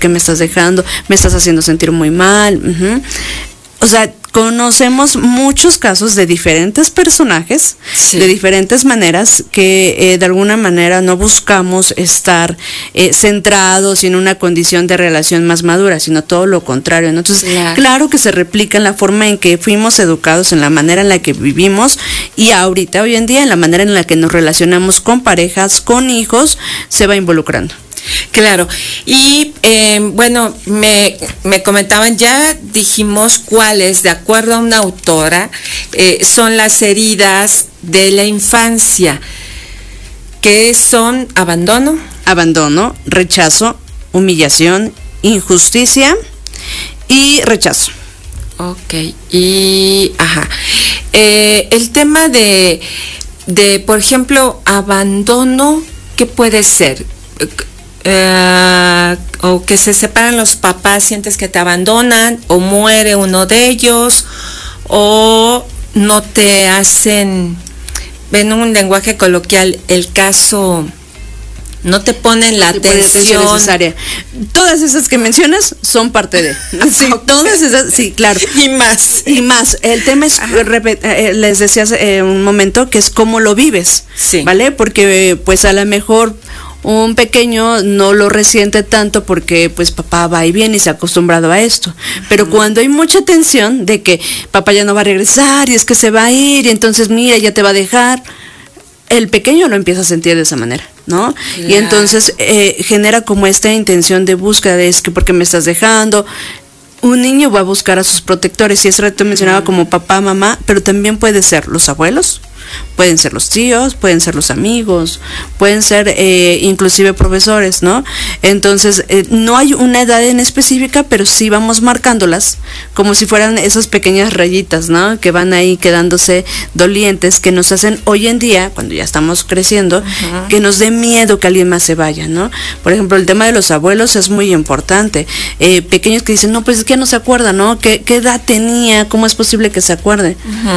qué me estás dejando? Me estás haciendo sentir muy mal. O sea, conocemos muchos casos de diferentes personajes, de diferentes maneras, que de alguna manera no buscamos estar centrados en una condición de relación más madura, sino todo lo contrario, ¿no? Entonces, claro que se replica en la forma en que fuimos educados, en la manera en la que vivimos, y ahorita, hoy en día, en la manera en la que nos relacionamos con parejas, con hijos, se va involucrando. Claro, y bueno, me comentaban, ya dijimos cuáles, de acuerdo a una autora, son las heridas de la infancia, que son abandono, rechazo, humillación, injusticia y rechazo. Ok, y el tema de por ejemplo, abandono, ¿qué puede ser? O que se separan los papás, sientes que te abandonan, o muere uno de ellos, o no te hacen, en un lenguaje coloquial, el caso, no te ponen la atención necesaria. Todas esas que mencionas son parte de. Sí, todas esas, sí, claro. Y más. El tema es, les decía hace un momento, que es cómo lo vives, ¿vale? Porque pues a lo mejor un pequeño no lo resiente tanto porque pues papá va y viene y se ha acostumbrado a esto, pero cuando hay mucha tensión de que papá ya no va a regresar y es que se va a ir y entonces mira, ya te va a dejar, el pequeño lo empieza a sentir de esa manera, ¿no? Y entonces genera como esta intención de búsqueda de, es que ¿por qué me estás dejando? Un niño va a buscar a sus protectores, y ese rato mencionaba como papá, mamá, pero también puede ser los abuelos, pueden ser los tíos, pueden ser los amigos, pueden ser inclusive profesores, ¿no? Entonces, no hay una edad en específica, pero sí vamos marcándolas como si fueran esas pequeñas rayitas, ¿no? Que van ahí quedándose dolientes, que nos hacen hoy en día, cuando ya estamos creciendo, que nos dé miedo que alguien más se vaya, ¿no? Por ejemplo, el tema de los abuelos es muy importante. Pequeños que dicen, no, pues es que no se acuerda, ¿no? ¿Qué edad tenía? ¿Cómo es posible que se acuerde?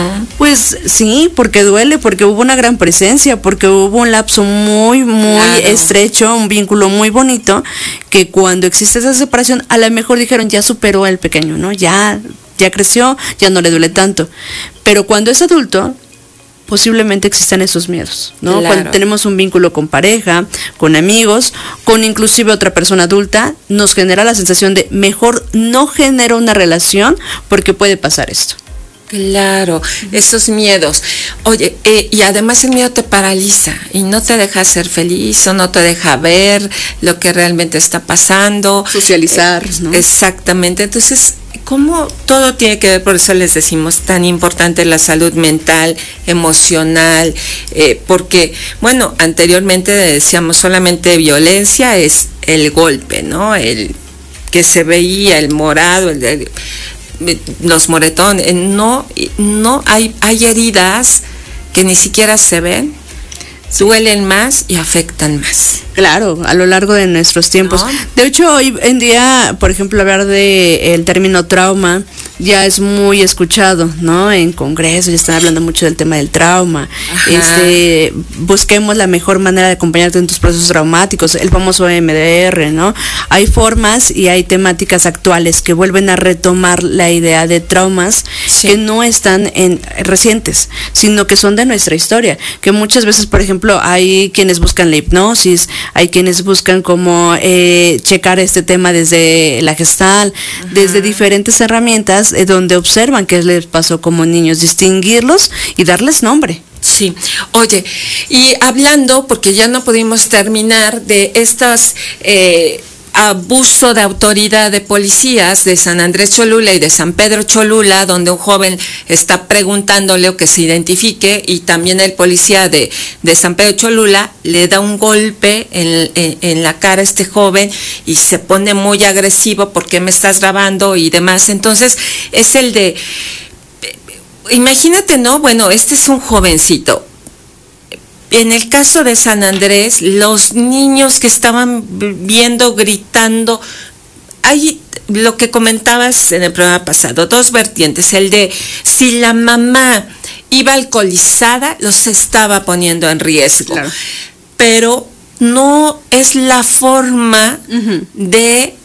Pues sí, porque duele, porque hubo una gran presencia, porque hubo un lapso muy estrecho, un vínculo muy bonito, que cuando existe esa separación, a lo mejor dijeron, ya superó el pequeño, ¿no? Ya creció, ya no le duele tanto. Pero cuando es adulto, posiblemente existan esos miedos, ¿no? Cuando tenemos un vínculo con pareja, con amigos, con inclusive otra persona adulta, nos genera la sensación de mejor no genero una relación porque puede pasar esto. Claro, esos miedos. Oye, y además el miedo te paraliza y no te deja ser feliz, o no te deja ver lo que realmente está pasando. Socializar, ¿no? Exactamente. Entonces, ¿cómo todo tiene que ver? Por eso les decimos tan importante la salud mental, emocional, porque, bueno, anteriormente decíamos solamente violencia es el golpe, ¿no? El que se veía, el morado, los moretones, no hay heridas que ni siquiera se ven, duelen más y afectan más. Claro, a lo largo de nuestros tiempos. ¿No? De hecho, hoy en día, por ejemplo, hablar de el término trauma ya es muy escuchado, ¿no? En congresos ya están hablando mucho del tema del trauma. Busquemos la mejor manera de acompañarte en tus procesos traumáticos, el famoso EMDR, ¿no? Hay formas y hay temáticas actuales que vuelven a retomar la idea de traumas que no están recientes, sino que son de nuestra historia, que muchas veces, por ejemplo, hay quienes buscan la hipnosis, hay quienes buscan como checar este tema desde la Gestalt, desde diferentes herramientas donde observan qué les pasó como niños, distinguirlos y darles nombre. Sí, oye, y hablando, porque ya no pudimos terminar de estas abuso de autoridad de policías de San Andrés Cholula y de San Pedro Cholula, donde un joven está preguntándole o que se identifique, y también el policía de San Pedro Cholula le da un golpe en la cara a este joven y se pone muy agresivo, ¿por qué me estás grabando? Y demás. Entonces, es el de, imagínate, ¿no? Bueno, este es un jovencito. En el caso de San Andrés, los niños que estaban viendo, gritando, hay lo que comentabas en el programa pasado, dos vertientes, el de si la mamá iba alcoholizada, los estaba poniendo en riesgo, pero no es la forma de